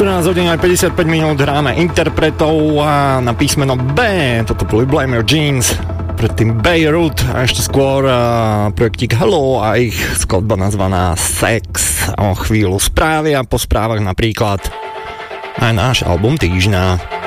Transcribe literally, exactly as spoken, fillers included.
štrnásť hodín aj päťdesiatpäť minút hráme interpretov a na písmeno B, toto boli Blame Your Jeans, predtým Beirut a ešte skôr uh, projektík Hello a ich skladba nazvaná Sex. O chvíľu správy a po správach napríklad aj náš album týždňa.